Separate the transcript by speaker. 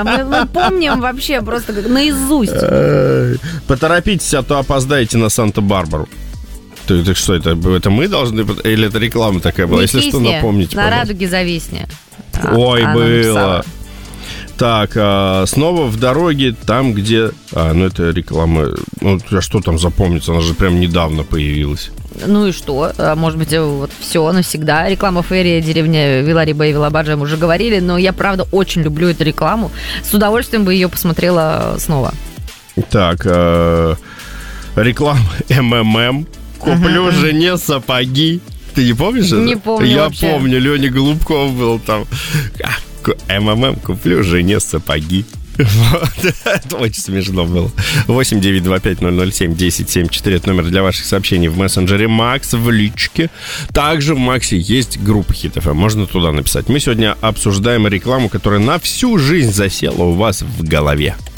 Speaker 1: конечно, мы помним вообще просто как наизусть.
Speaker 2: Поторопитесь, а то опоздаете на Санта-Барбару. Так что это мы должны... Или это реклама такая была? Если что, напомните,
Speaker 1: на радуге зависни.
Speaker 2: Ой, было. Так, снова в дороге, там, где... это реклама... а что там запомнится? Она же прям недавно появилась.
Speaker 1: Ну и что? Может быть, вот все навсегда. Реклама Ферри, деревня Вилариба и Вилабаджа, мы уже говорили, но я, правда, очень люблю эту рекламу. С удовольствием бы ее посмотрела снова.
Speaker 2: Так, реклама МММ. Куплю жене сапоги. Ты не помнишь это?
Speaker 1: Не помню.
Speaker 2: Я
Speaker 1: вообще.
Speaker 2: помню, Леня Голубков был там. МММ, куплю жене сапоги. Это очень смешно было. 8-925-007-1074. Это номер для ваших сообщений в мессенджере Макс, в личке. Также в Максе есть группа Hit FM. Можно туда написать. Мы сегодня обсуждаем рекламу, которая на всю жизнь засела у вас в голове.